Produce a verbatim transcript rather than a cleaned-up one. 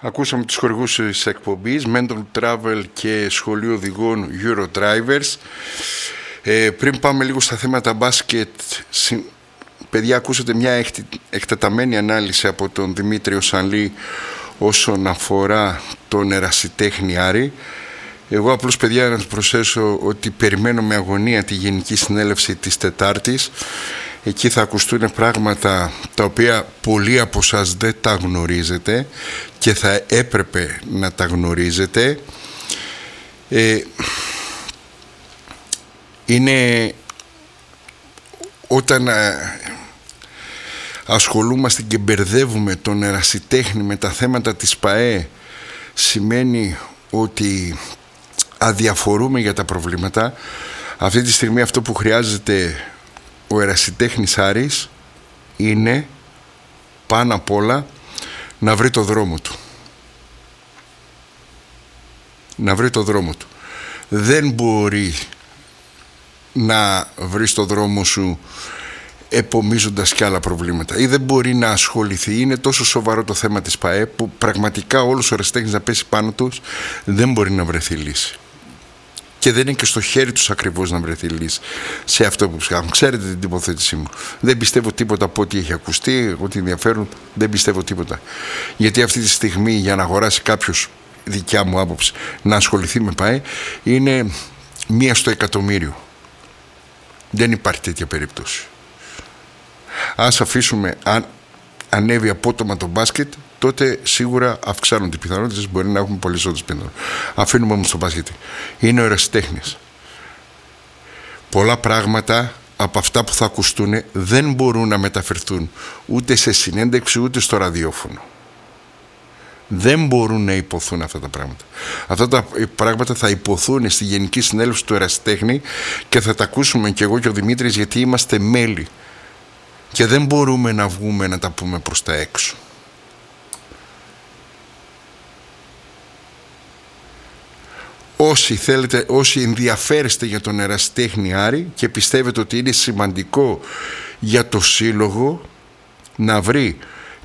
Ακούσαμε τους χορηγούς της εκπομπής Mental Travel και Σχολείο Οδηγών Eurodrivers. ε, Πριν πάμε λίγο στα θέματα μπάσκετ, παιδιά, ακούσατε μια εκτεταμένη ανάλυση από τον Δημήτριο Σανλή όσον αφορά τον ερασιτέχνη Άρη. Εγώ απλώς, παιδιά, να σας προσθέσω ότι περιμένω με αγωνία τη Γενική Συνέλευση της Τετάρτης. Εκεί θα ακουστούν πράγματα τα οποία πολλοί από εσάς δεν τα γνωρίζετε και θα έπρεπε να τα γνωρίζετε. Ε, είναι όταν α, ασχολούμαστε και μπερδεύουμε τον ερασιτέχνη με τα θέματα της ΠΑΕ, σημαίνει ότι αδιαφορούμε για τα προβλήματα. Αυτή τη στιγμή αυτό που χρειάζεται ο ερασιτέχνης Άρης είναι πάνω απ' όλα να βρει το δρόμο του. Να βρει το δρόμο του. Δεν μπορεί να βρεις το δρόμο σου επομίζοντας και άλλα προβλήματα, ή δεν μπορεί να ασχοληθεί. Είναι τόσο σοβαρό το θέμα της ΠΑΕ που πραγματικά όλος ο ερασιτέχνης να πέσει πάνω τους δεν μπορεί να βρεθεί λύση. Και δεν είναι και στο χέρι τους ακριβώς να βρεθεί λύση σε αυτό που ψάχνουν. Ξέρετε την τοποθέτησή μου. Δεν πιστεύω τίποτα από ό,τι έχει ακουστεί, ότι ενδιαφέρουν. Δεν πιστεύω τίποτα. Γιατί αυτή τη στιγμή, για να αγοράσει κάποιος, δικιά μου άποψη, να ασχοληθεί με ΠΑΕ, είναι μία στο εκατομμύριο. Δεν υπάρχει τέτοια περίπτωση. Ας αφήσουμε, αν ανέβει απότομα το μπάσκετ, τότε σίγουρα αυξάνονται οι πιθανότητες, μπορεί να έχουμε περισσότερες πιθανότητες. Αφήνουμε όμως το μπάσκετ. Είναι ο ερασιτέχνης. Πολλά πράγματα από αυτά που θα ακουστούν δεν μπορούν να μεταφερθούν ούτε σε συνέντευξη ούτε στο ραδιόφωνο. Δεν μπορούν να υποθούν αυτά τα πράγματα. Αυτά τα πράγματα θα υποθούν στη Γενική Συνέλευση του Ερασιτέχνη και θα τα ακούσουμε και εγώ και ο Δημήτρης, γιατί είμαστε μέλη και δεν μπορούμε να βγούμε να τα πούμε προς τα έξω. Όσοι θέλετε, όσοι ενδιαφέρεστε για τον ερασιτέχνη Άρη και πιστεύετε ότι είναι σημαντικό για το σύλλογο να βρει